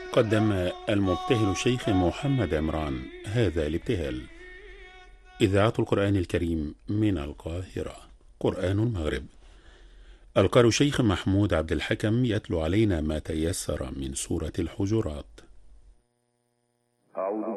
قدم المبتهل الشيخ محمد عمران هذا الابتهال. إذاعة القرآن الكريم من القاهرة، قرآن المغرب. القارئ الشيخ محمود عبد الحكم يتلو علينا ما تيسر من سورة الحجرات. أعوذ